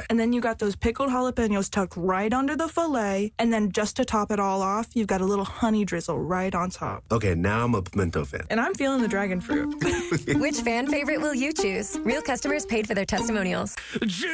And then you got those pickled jalapenos tucked right under the filet. And then just to top it all off, you've got a little honey drizzle right on top. Okay, now I'm a pimento fan. And I'm feeling the dragon fruit. Which fan favorite will you choose? Real customers paid for their testimonials.